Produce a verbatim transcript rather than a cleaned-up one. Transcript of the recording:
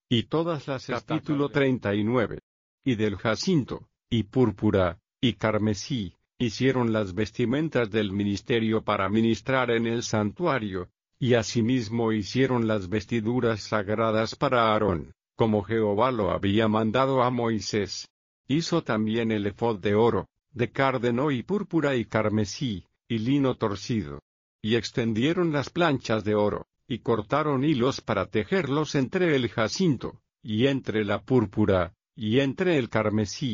Y todas las capítulo treinta y nueve. Y del jacinto, y púrpura, y carmesí, hicieron las vestimentas del ministerio para ministrar en el santuario, y asimismo hicieron las vestiduras sagradas para Aarón, como Jehová lo había mandado a Moisés. Hizo también el ephod de oro, de cárdeno y púrpura y carmesí, y lino torcido. Y extendieron las planchas de oro, y cortaron hilos para tejerlos entre el jacinto, y entre la púrpura, y entre el carmesí,